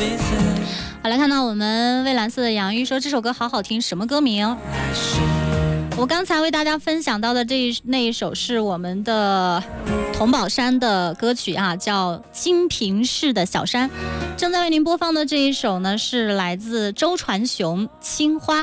好来看到我们蔚蓝色的洋芋说这首歌好好听，什么歌名？我刚才为大家分享到的那一首是我们的童宝山的歌曲啊，叫金平市的小山。正在为您播放的这一首呢，是来自周传雄《青花》。